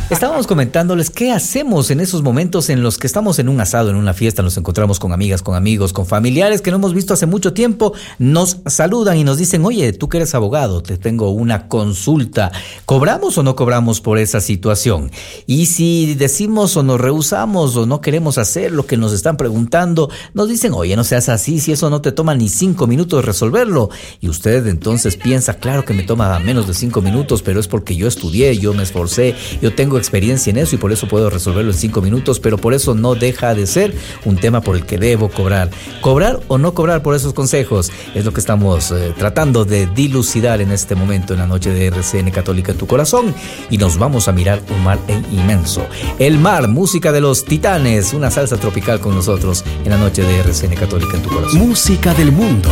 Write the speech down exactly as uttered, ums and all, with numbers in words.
Estábamos comentándoles qué hacemos en esos momentos en los que estamos en un asado, en una fiesta, nos encontramos con amigas, con amigos, con familiares que no hemos visto hace mucho tiempo, nos saludan y nos dicen, oye, tú que eres abogado, te tengo una consulta, ¿cobramos o no cobramos por esa situación? Y si decimos o nos rehusamos o no queremos hacer lo que nos están preguntando, nos dicen, oye, no seas así, si eso no te toma ni cinco minutos resolverlo. Y usted entonces piensa, claro que me toma menos de cinco minutos, pero es porque yo estudié, yo me esforcé, yo tengo experiencia en eso y por eso puedo resolverlo en cinco minutos, pero por eso no deja de ser un tema por el que debo cobrar. ¿Cobrar o no cobrar por esos consejos? Es lo que estamos eh, tratando de dilucidar en este momento en la noche de R C N Católica en tu corazón, y nos vamos a mirar un mar inmenso. El mar, música de los Titanes, una salsa tropical con nosotros en la noche de R C N Católica en tu corazón. Música del mundo.